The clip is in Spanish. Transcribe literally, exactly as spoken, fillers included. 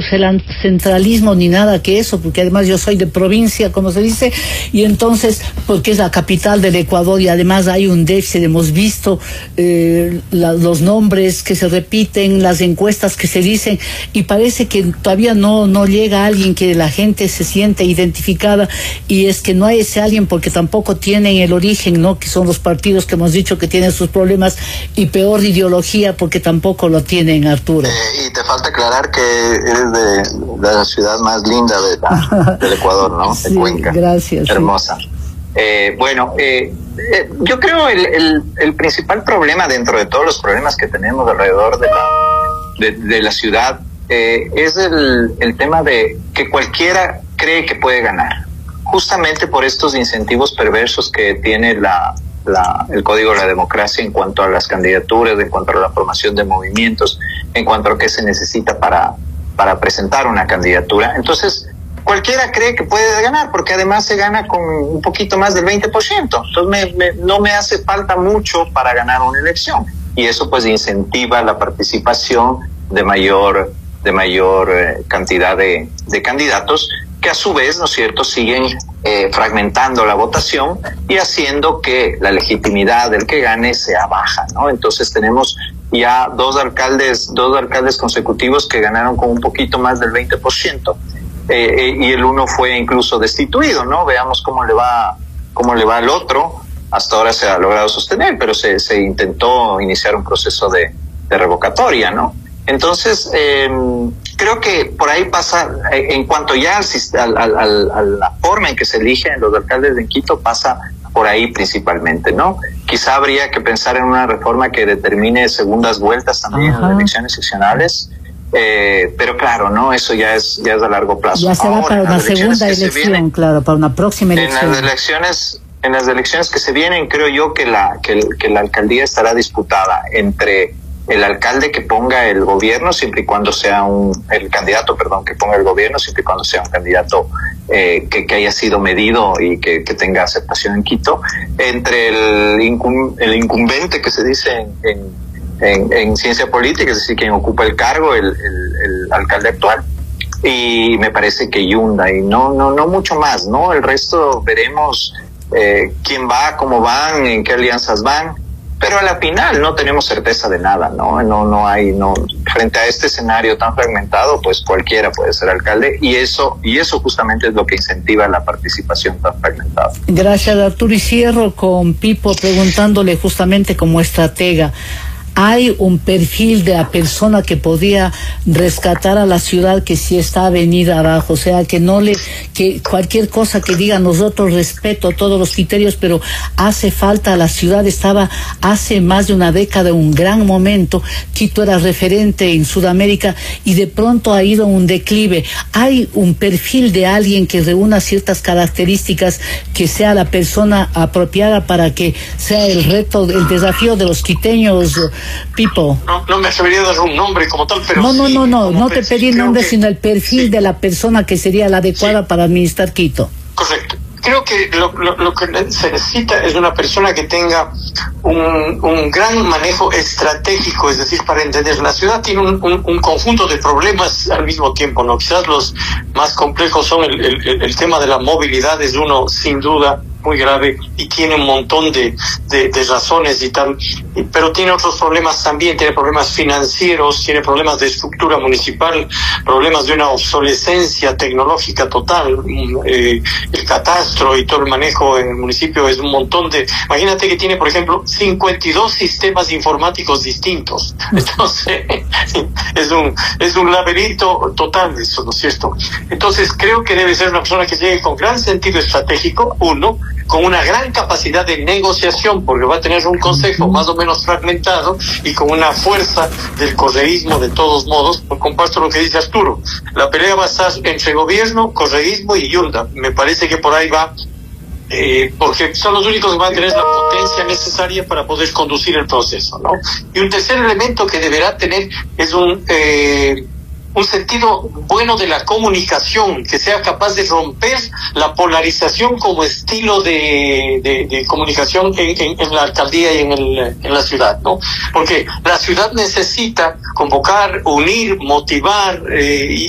centralismo ni nada que eso, porque además yo soy de provincia, como se dice, y entonces, porque es la capital del Ecuador y además hay un déficit, hemos visto eh, la, los nombres que se repiten, las encuestas que se dicen, y parece que todavía no, no llega alguien que la gente se siente identificada, y es que no hay ese alguien porque tampoco tienen el origen, ¿no? Que son los partidos que hemos dicho que tienen sus problemas, y peor ideología porque tampoco lo tienen, Arturo. Eh, y te falta aclarar que eres de, de la ciudad más linda de la, del Ecuador, ¿no? De sí, Cuenca. Gracias. Hermosa. Sí. Eh, bueno, eh, eh, yo creo el, el, el principal problema dentro de todos los problemas que tenemos alrededor de la, de, de la ciudad eh, es el, el tema de que cualquiera cree que puede ganar, justamente por estos incentivos perversos que tiene la, la, el Código de la Democracia en cuanto a las candidaturas, en cuanto a la formación de movimientos, en cuanto a lo que se necesita para, para presentar una candidatura. Entonces, cualquiera cree que puede ganar, porque además se gana con un poquito más del veinte por ciento. Entonces, me, me, no me hace falta mucho para ganar una elección. Y eso, pues, incentiva la participación de mayor, de mayor eh, cantidad de, de candidatos, que a su vez, ¿no es cierto?, siguen eh, fragmentando la votación y haciendo que la legitimidad del que gane sea baja, ¿no? Entonces tenemos ya dos alcaldes, dos alcaldes consecutivos que ganaron con un poquito más del veinte por ciento. Eh, y el uno fue incluso destituido, ¿no? Veamos cómo le va, cómo le va al otro. Hasta ahora se ha logrado sostener, pero se, se intentó iniciar un proceso de, de revocatoria, ¿no? Entonces, eh, creo que por ahí pasa, eh, en cuanto ya al, al, al, a la forma en que se eligen los alcaldes de Quito, pasa por ahí principalmente, ¿no? Quizá habría que pensar en una reforma que determine segundas vueltas también Ajá. en las elecciones seccionales. Eh, pero claro, no, eso ya es ya es a largo plazo. Ya será Ahora, para una segunda elección, vienen, claro, para una próxima elección. En las elecciones, en las elecciones que se vienen, creo yo que la que, que la alcaldía estará disputada entre el alcalde que ponga el gobierno, siempre y cuando sea un el candidato, perdón, que ponga el gobierno, siempre y cuando sea un candidato eh, que, que haya sido medido y que, que tenga aceptación en Quito, entre el incum, el incumbente que se dice en, en En, en ciencia política, es decir, quien ocupa el cargo, el, el, el alcalde actual, y me parece que Yunda, y no no no mucho más, ¿no? El resto veremos eh, quién va, cómo van, en qué alianzas van, pero a la final no tenemos certeza de nada, ¿no? No no hay, no frente a este escenario tan fragmentado, pues cualquiera puede ser alcalde, y eso y eso justamente es lo que incentiva la participación tan fragmentada. Gracias, Arturo, y cierro con Pipo preguntándole justamente como estratega. Hay un perfil de la persona que podría rescatar a la ciudad que sí está venida abajo, o sea, que no le, que cualquier cosa que diga nosotros respeto todos los criterios, pero hace falta, la ciudad estaba hace más de una década en un gran momento, Quito era referente en Sudamérica y de pronto ha ido a un declive. Hay un perfil de alguien que reúna ciertas características, que sea la persona apropiada para que sea el reto, el desafío de los quiteños. Pipo. No, no me atrevería a dar un nombre como tal, pero no, no, sí, no, no, no te pedí el nombre, que, sino el perfil sí. de la persona que sería la adecuada sí. para administrar Quito. Correcto. Creo que lo, lo, lo que se necesita es una persona que tenga un, un gran manejo estratégico, es decir, para entender. La ciudad tiene un, un, un conjunto de problemas al mismo tiempo, ¿no? Quizás los más complejos son el, el, el tema de la movilidad, es uno sin duda muy grave y tiene un montón de, de, de razones y tal, pero tiene otros problemas también, tiene problemas financieros, tiene problemas de estructura municipal, problemas de una obsolescencia tecnológica total, eh, el catastro y todo el manejo en el municipio es un montón de, imagínate que tiene por ejemplo cincuenta y dos sistemas informáticos distintos, entonces es un, es un laberinto total eso, ¿no es cierto? Entonces creo que debe ser una persona que llegue con gran sentido estratégico, uno, con una gran capacidad de negociación, porque va a tener un consejo más o menos fragmentado y con una fuerza del correísmo de todos modos. Comparto lo que dice Arturo, la pelea va a estar entre gobierno, correísmo y Yunda, me parece que por ahí va, eh, porque son los únicos que van a tener la potencia necesaria para poder conducir el proceso, ¿no? Y un tercer elemento que deberá tener es un eh, un sentido bueno de la comunicación, que sea capaz de romper la polarización como estilo de, de, de comunicación en, en, en la alcaldía y en, el, en la ciudad, ¿no? Porque la ciudad necesita convocar, unir, motivar eh, y